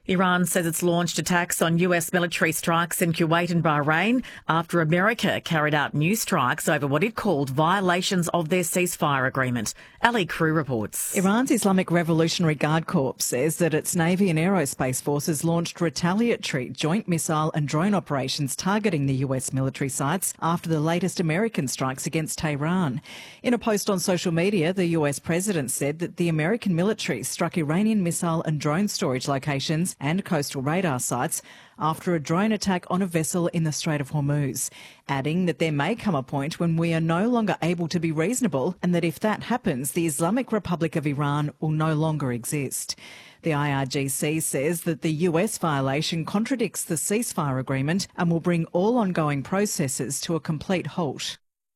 Iran says it's launched attacks on US military strikes in Kuwait and Bahrain after America carried out new strikes over what it called violations of their ceasefire agreement. Ali Crew reports. Iran's Islamic Revolutionary Guard Corps says that its Navy and Aerospace forces launched retaliatory joint missile and drone operations targeting the US military sites after the latest American strikes against Tehran. In a post on social media, the US president said that the American military struck Iranian missile and drone storage locations and coastal radar sites after a drone attack on a vessel in the Strait of Hormuz, adding that there may come a point when we are no longer able to be reasonable and that if that happens, the Islamic Republic of Iran will no longer exist. The IRGC says that the US violation contradicts the ceasefire agreement and will bring all ongoing processes to a complete halt.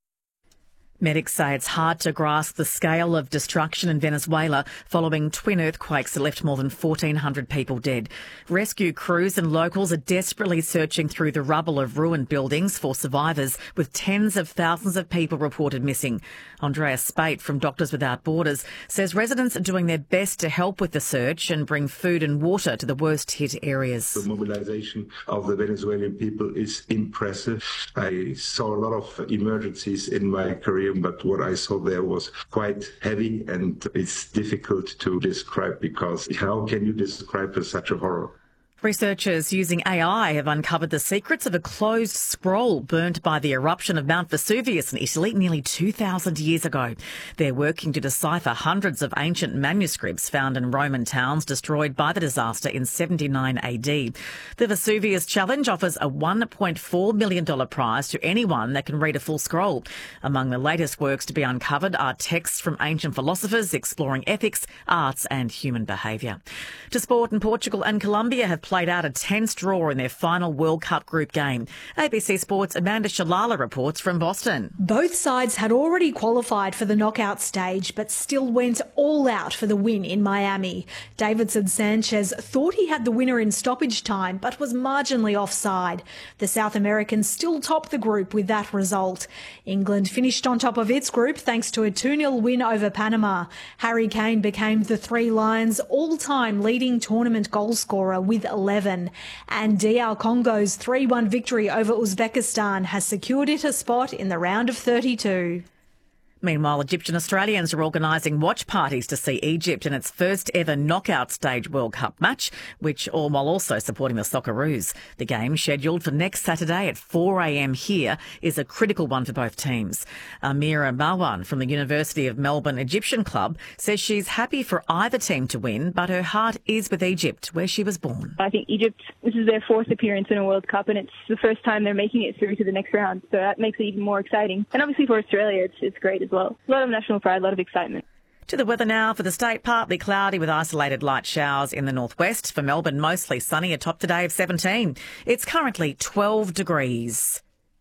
Medics say it's hard to grasp the scale of destruction in Venezuela following twin earthquakes that left more than 1,400 people dead. Rescue crews and locals are desperately searching through the rubble of ruined buildings for survivors, with tens of thousands of people reported missing. Andrea Spate from Doctors Without Borders says residents are doing their best to help with the search and bring food and water to the worst hit areas. The mobilization of the Venezuelan people is impressive. I saw a lot of emergencies in my career, but what I saw there was quite heavy, and it's difficult to describe because how can you describe such a horror? Researchers using AI have uncovered the secrets of a closed scroll burnt by the eruption of Mount Vesuvius in Italy nearly 2,000 years ago. They're working to decipher hundreds of ancient manuscripts found in Roman towns destroyed by the disaster in 79 AD. The Vesuvius Challenge offers a $1.4 million prize to anyone that can read a full scroll. Among the latest works to be uncovered are texts from ancient philosophers exploring ethics, arts and human behaviour. To sport, in Portugal and Colombia have played out a tense draw in their final World Cup group game. ABC Sports' Amanda Shalala reports from Boston. Both sides had already qualified for the knockout stage, but still went all out for the win in Miami. Davidson Sanchez thought he had the winner in stoppage time, but was marginally offside. The South Americans still top the group with that result. England finished on top of its group thanks to a 2-0 win over Panama. Harry Kane became the Three Lions' all-time leading tournament goal scorer with 11. And DR Congo's 3-1 victory over Uzbekistan has secured it a spot in the round of 32. Meanwhile, Egyptian Australians are organising watch parties to see Egypt in its first ever knockout stage World Cup match, while also supporting the Socceroos. The game, scheduled for next Saturday at 4 a.m. here, is a critical one for both teams. Amira Marwan from the University of Melbourne Egyptian Club says she's happy for either team to win, but her heart is with Egypt, where she was born. I think Egypt, this is their fourth appearance in a World Cup, and it's the first time they're making it through to the next round, so that makes it even more exciting. And obviously for Australia, it's great as well. A lot of national pride, a lot of excitement. To the weather now for the state, partly cloudy with isolated light showers in the northwest. For Melbourne, mostly sunny, a top today of 17. It's currently 12 degrees.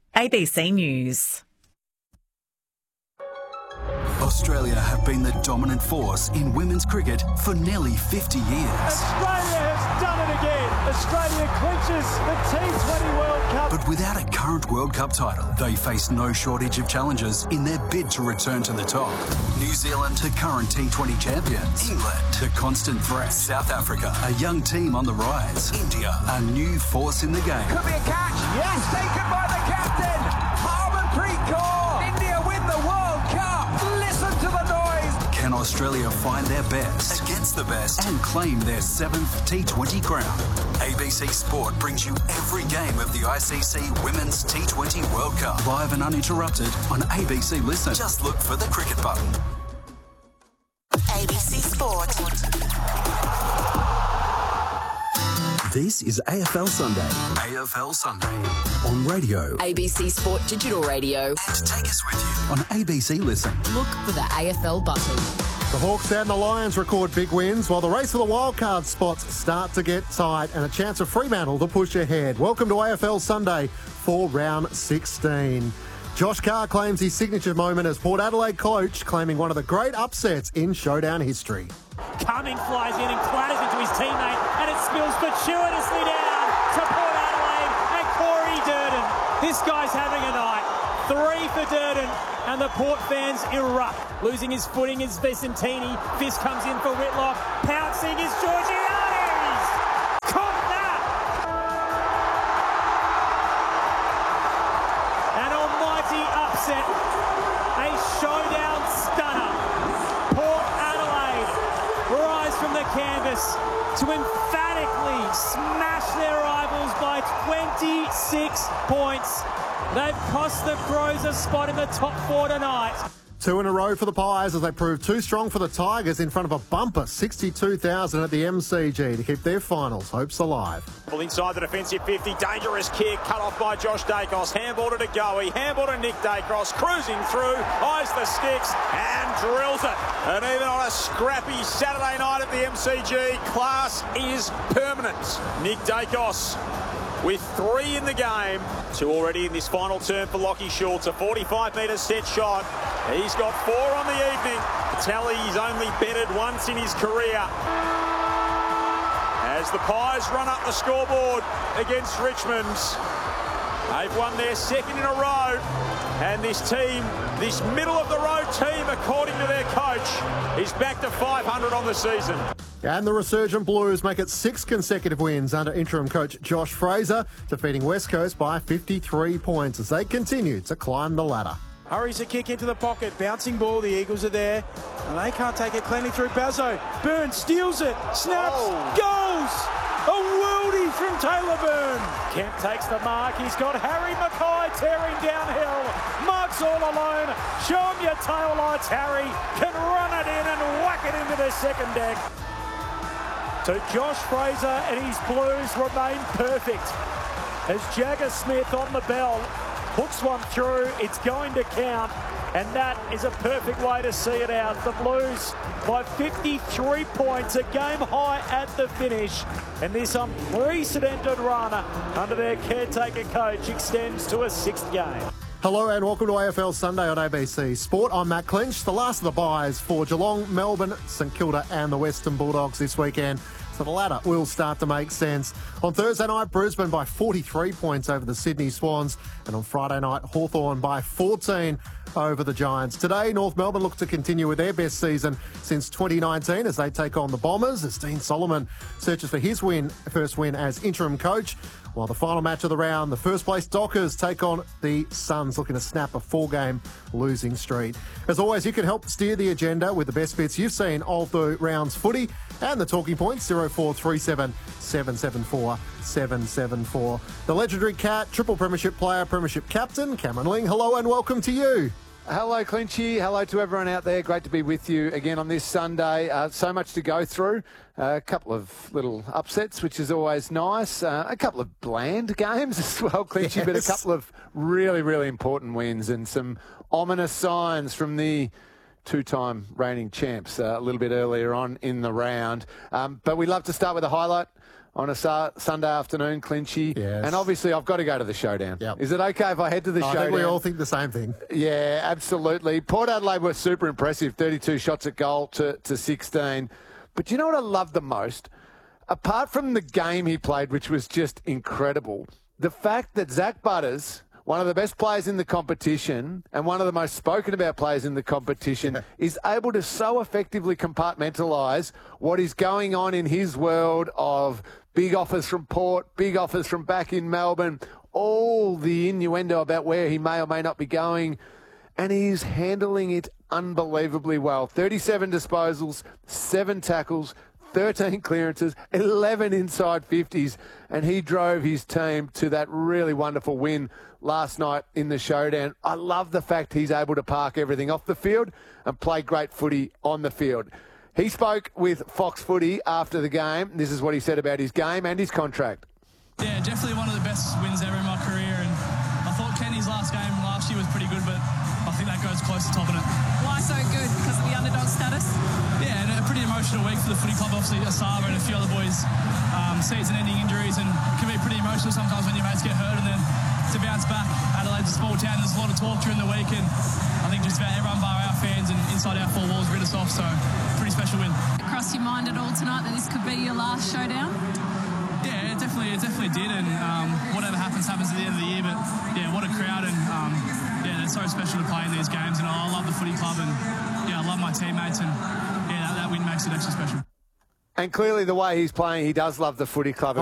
ABC News. Australia have been the dominant force in women's cricket for nearly 50 years. Australia has done it again. Australia clinches the T20 World Cup. But without a current World Cup title, they face no shortage of challenges in their bid to return to the top. New Zealand, the current T20 champions. England, the constant threat. South Africa, a young team on the rise. India, a new force in the game. Could be a catch. Yes, taken by the captain. Harmanpreet Kaur. India win the World Cup. Listen to the noise. Can Australia find their best against the best and claim their 7th T20 crown? ABC Sport brings you every game of the ICC Women's T20 World Cup, live and uninterrupted on ABC Listen. Just look for the cricket button. ABC Sport. This is AFL Sunday. AFL Sunday on radio. ABC Sport Digital Radio. And take us with you on ABC Listen. Look for the AFL button. The Hawks and the Lions record big wins while the race for the wildcard spots start to get tight and a chance of Fremantle to push ahead. Welcome to AFL Sunday for round 16. Josh Carr claims his signature moment as Port Adelaide coach, claiming one of the great upsets in showdown history. Cumming flies in and clatters into his teammate, and it spills fortuitously down to Port Adelaide and Corey Durden. This guy's having a night. 3 for Durden, and the Port fans erupt. Losing his footing is Vicentini. Fist comes in for Whitlock. Pouncing is Georgiades. smashed their rivals by 26 points. They've cost the Crows a spot in the top 4 tonight. 2 in a row for the Pies as they prove too strong for the Tigers in front of a bumper 62,000 at the MCG to keep their finals hopes alive. Well, inside the defensive 50, dangerous kick, cut off by Josh Dacos, handball to Goey, handball to Nick Dacos, cruising through, eyes the sticks and drills it. And even on a scrappy Saturday night at the MCG, class is permanent. Nick Dacos with 3 in the game. 2 already in this final term for Lachie Schultz. A 45-metre set shot. He's got 4 on the evening. Tally, he's only betted once in his career. As the Pies run up the scoreboard against Richmond. They've won their 2nd in a row. And this team, this middle-of-the-road team, according to their coach, is back to 500 on the season. And the resurgent Blues make it 6 consecutive wins under interim coach Josh Fraser, defeating West Coast by 53 points as they continue to climb the ladder. Hurries a kick into the pocket, bouncing ball, the Eagles are there, and they can't take it cleanly through Bazzo. Burns steals it, snaps, goes! A worldie from Taylor Byrne. Kemp takes the mark, he's got Harry Mackay tearing downhill. Mark's all alone, show him your tail lights, Harry. Can run it in and whack it into the second deck. So Josh Fraser and his Blues remain perfect. As Jagger Smith on the bell hooks one through, it's going to count, and that is a perfect way to see it out. The Blues by 53 points, a game high at the finish, and this unprecedented run under their caretaker coach extends to a 6th game. Hello and welcome to AFL Sunday on ABC Sport. I'm Matt Clinch. The last of the buys for Geelong, Melbourne, St Kilda and the Western Bulldogs this weekend. So the ladder will start to make sense. On Thursday night, Brisbane by 43 points over the Sydney Swans. And on Friday night, Hawthorn by 14 over the Giants. Today, North Melbourne look to continue with their best season since 2019 as they take on the Bombers as Dean Solomon searches for his first win as interim coach. While the final match of the round, the first place Dockers take on the Suns, looking to snap a 4-game losing streak. As always, you can help steer the agenda with the best bits you've seen of the round's footy and the talking points 0437 774 774. The legendary Cat, triple premiership player, premiership captain, Cameron Ling. Hello and welcome to you. Hello, Clinchy. Hello to everyone out there. Great to be with you again on this Sunday. So much to go through. A couple of little upsets, which is always nice. A couple of bland games as well, Clinchy, yes. But a couple of really, really important wins and some ominous signs from the 2-time reigning champs a little bit earlier on in the round. But we love to start with a highlight on a Sunday afternoon, Clinchy. Yes. And obviously I've got to go to the showdown. Yep. Is it okay if I head to the showdown? I think we all think the same thing. Yeah, absolutely. Port Adelaide were super impressive, 32 shots at goal to 16. But you know what I love the most? Apart from the game he played, which was just incredible, the fact that Zach Butters, one of the best players in the competition and one of the most spoken about players in the competition, is able to so effectively compartmentalise what is going on in his world of big offers from Port, big offers from back in Melbourne, all the innuendo about where he may or may not be going, and he's handling it unbelievably well. 37 disposals, 7 tackles, 13 clearances, 11 inside 50s, and he drove his team to that really wonderful win last night in the showdown. I love the fact he's able to park everything off the field and play great footy on the field. He spoke with Fox Footy after the game. This is what he said about his game and his contract. Yeah, definitely one of the best wins ever in my career, and I thought Kenny's last game last year was pretty good, but I think that goes close to topping it. Why so good? Because of the underdog status? Yeah, and a pretty emotional week for the footy club. Obviously, Asava and a few other boys, season-ending injuries, and it can be pretty emotional sometimes when your mates get hurt, and then to bounce back. Adelaide's a small town. There's a lot of talk during the week, and I think just about everyone bar our fans and inside our 4 walls rid us off, so pretty special win. Crossed your mind at all tonight that this could be your last showdown? Yeah, it definitely did, and whatever happens at the end of the year, but yeah, what a crowd, and yeah, it's so special to play in these games, and I love the footy club, and yeah, I love my teammates, and yeah, that win makes it extra special. And clearly the way he's playing, he does love the footy club.